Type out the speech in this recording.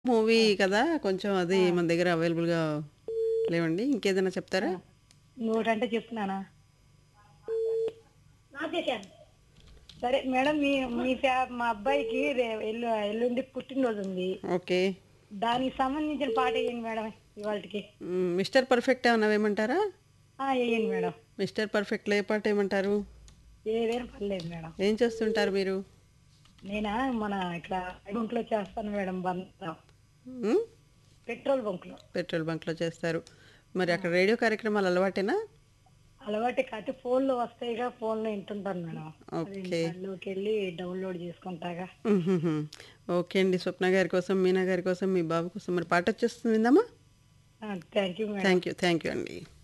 Movie ఆ! కదా! కొంచెం అది ఆ! మన దగ్గర అవైలబుల్‌గా లేవండి. ఇంకేదైనా ఆ! చెప్తారా? ఇంకోటంటే చెప్తున్నానా? సరే మేడం మీ మీ మా అబ్బాయికి ఎల్లుండి పుట్టినరోజుంది. ఓకే. దానికి సంబంధించిన పాటెయ్యండి మేడం ఇవాల్టికి. 'మిస్టర్ పర్ఫెక్ట్' ఏమన్నా వేయమంటారా? ఎయ్యండి మేడం. 'మిస్టర్ పర్ఫెక్ట్‌లో' ఏ పాటేయమంటారు? ఏదైనా పర్లేదు మేడం. ఏం చేస్తుంటారు మీరు? నేనా మన ఇక్కడ బంక్‌లో చేస్తాను మేడం బందం. హ్మ్. పెట్రోల్ బంక్‌లో. పెట్రోల్ బంక్‌లో చేస్తారు. మరి ఆ! అక్కడ రేడియో కార్యక్రమాలు అలవాటేనా? అలవాటే కాతే ఫోన్‌లో వస్తాయిగా ఫోన్‌లో ఇంటుంటాను మేడం. అది ఓకే. దాంట్లోకెళ్ళి డౌన్‌లోడ్ చేసుకుంటాగా. హుహుహు. ఓకే అండి. స్వప్న గారి కోసం, మీనా గారి కోసం, మీ బాబు కోసం మరి పాటొచ్చేస్తుంది విందామా? Thank you madam. Thank you. Thank you అండి.